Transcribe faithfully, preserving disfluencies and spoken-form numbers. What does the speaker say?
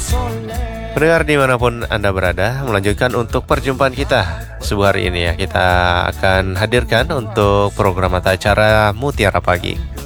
Pendengar dimanapun Anda berada, melanjutkan untuk perjumpaan kita subuh hari ini ya. Kita akan hadirkan untuk program atau acara Mutiara Pagi.